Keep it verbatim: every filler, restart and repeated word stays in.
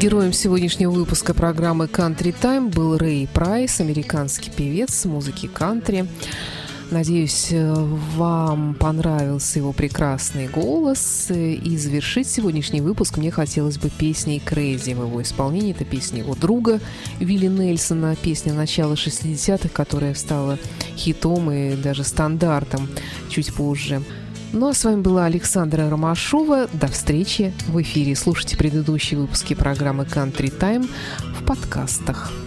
Героем сегодняшнего выпуска программы Country Time был Рэй Прайс, американский певец музыки кантри. Надеюсь, вам понравился его прекрасный голос. И завершить сегодняшний выпуск мне хотелось бы песней «Crazy» в его исполнении. Это песня его друга Вилли Нельсона, песня начала шестидесятых, которая стала хитом и даже стандартом чуть позже. Ну а с вами была Александра Ромашова. До встречи в эфире. Слушайте предыдущие выпуски программы Country Time в подкастах.